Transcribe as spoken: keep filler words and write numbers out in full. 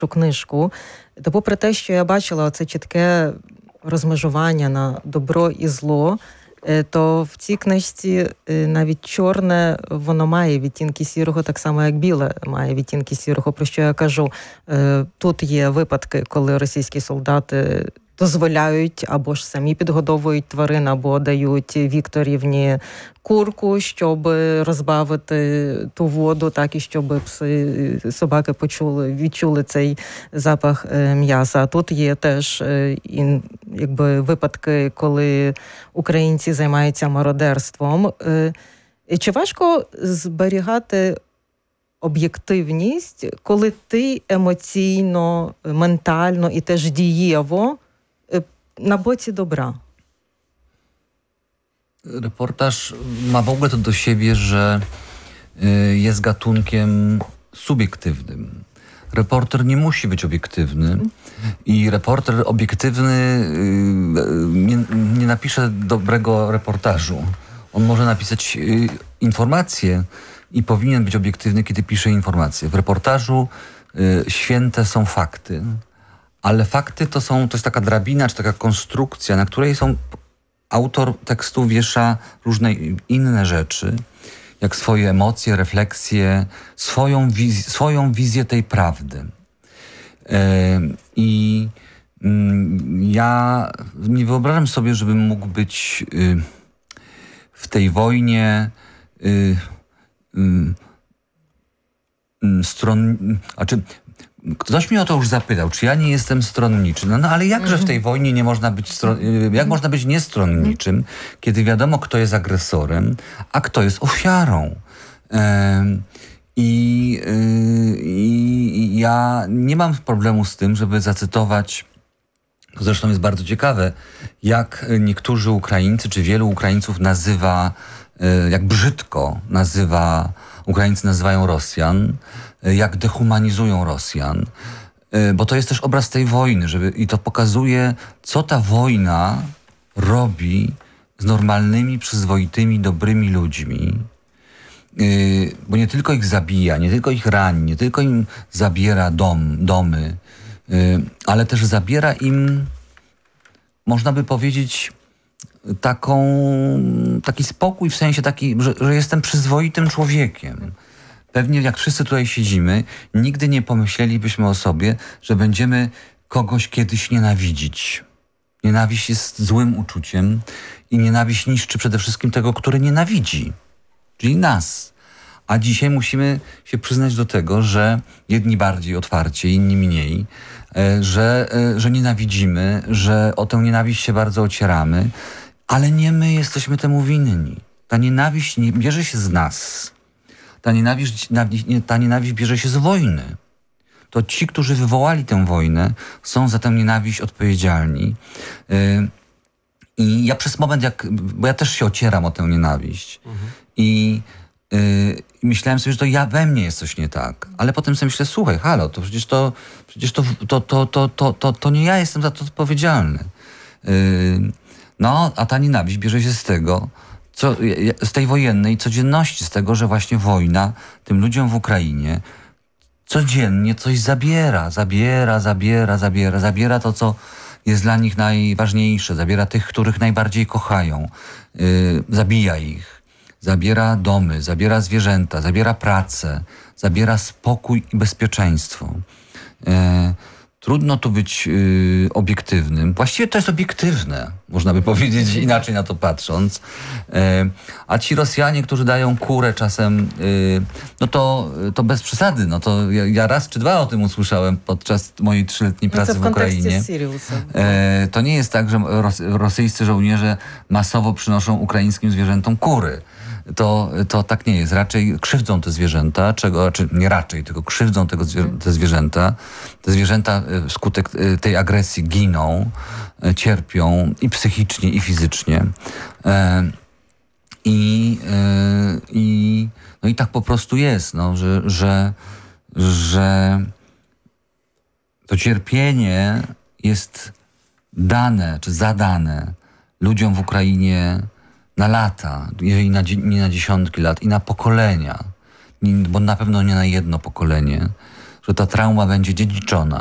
книжку, то попри те, що я бачила це чітке розмежування на добро і зло, то в цій книжці навіть чорне, воно має відтінки сірого, так само, як біле має відтінки сірого. Про що я кажу? Тут є випадки, коли російські солдати дозволяють або ж самі підгодовують тварин, або дають Вікторівні курку, щоб розбавити ту воду, так і щоб пси, собаки почули, відчули цей запах м'яса. А тут є теж і, якби, випадки, коли українці займаються мародерством. Чи важко зберігати об'єктивність, коли ти емоційно, ментально і теж дієво na bocie dobra? Reportaż ma w ogóle to do siebie, że jest gatunkiem subiektywnym. Reporter nie musi być obiektywny i reporter obiektywny nie, nie napisze dobrego reportażu. On może napisać informacje i powinien być obiektywny, kiedy pisze informacje. W reportażu święte są fakty. Ale fakty to są, to jest taka drabina, czy taka konstrukcja, na której są, autor tekstu wiesza różne inne rzeczy, jak swoje emocje, refleksje, swoją, wiz- swoją wizję tej prawdy. Yy, I yy, ja nie wyobrażam sobie, żebym mógł być yy, w tej wojnie yy, yy, yy, stron... Znaczy, ktoś mnie o to już zapytał, czy ja nie jestem stronniczy. No, no ale jakże w tej wojnie nie można być stron... jak można być niestronniczym, kiedy wiadomo, kto jest agresorem, a kto jest ofiarą. Ehm, i, yy, I ja nie mam problemu z tym, żeby zacytować, to zresztą jest bardzo ciekawe, jak niektórzy Ukraińcy, czy wielu Ukraińców nazywa, yy, jak brzydko nazywa, Ukraińcy nazywają Rosjan, jak dehumanizują Rosjan, bo to jest też obraz tej wojny, żeby, i to pokazuje, co ta wojna robi z normalnymi, przyzwoitymi, dobrymi ludźmi. Bo nie tylko ich zabija, nie tylko ich rani, nie tylko im zabiera dom, domy, ale też zabiera im, można by powiedzieć, taką, taki spokój, w sensie taki, że, że jestem przyzwoitym człowiekiem. Pewnie jak wszyscy tutaj siedzimy, nigdy nie pomyślelibyśmy o sobie, że będziemy kogoś kiedyś nienawidzić. Nienawiść jest złym uczuciem i nienawiść niszczy przede wszystkim tego, który nienawidzi, czyli nas. A dzisiaj musimy się przyznać do tego, że jedni bardziej otwarcie, inni mniej, że, że nienawidzimy, że o tę nienawiść się bardzo ocieramy, ale nie my jesteśmy temu winni. Ta nienawiść nie bierze się z nas. Ta nienawiść, ta nienawiść bierze się z wojny. To ci, którzy wywołali tę wojnę, są za tę nienawiść odpowiedzialni. Yy, I ja przez moment, jak, bo ja też się ocieram o tę nienawiść. Mhm. I yy, myślałem sobie, że to ja we mnie jest coś nie tak. Ale potem sobie myślę, słuchaj, halo, to przecież to, przecież to, to, to, to, to, to, to nie ja jestem za to odpowiedzialny. Yy, no, a ta nienawiść bierze się z tego, Co, z tej wojennej codzienności, z tego, że właśnie wojna tym ludziom w Ukrainie codziennie coś zabiera, zabiera, zabiera, zabiera, zabiera to, co jest dla nich najważniejsze, zabiera tych, których najbardziej kochają, yy, zabija ich, zabiera domy, zabiera zwierzęta, zabiera pracę, zabiera spokój i bezpieczeństwo. Yy, Trudno tu być y, obiektywnym. Właściwie to jest obiektywne, można by powiedzieć inaczej na to patrząc. E, a ci Rosjanie, którzy dają kurę czasem, y, no to, to bez przesady. No to ja, ja raz czy dwa o tym usłyszałem podczas mojej trzyletniej pracy w, w Ukrainie. E, to nie jest tak, że ros, rosyjscy żołnierze masowo przynoszą ukraińskim zwierzętom kury. To, to tak nie jest. Raczej krzywdzą te zwierzęta, czego, czy nie raczej, tylko krzywdzą tego, te zwierzęta. Te zwierzęta wskutek tej agresji giną, cierpią i psychicznie, i fizycznie. I, i, no i tak po prostu jest, no, że, że, że to cierpienie jest dane, czy zadane ludziom w Ukrainie na lata, jeżeli na, nie na dziesiątki lat i na pokolenia, bo na pewno nie na jedno pokolenie. że ta trauma będzie dziedziczona.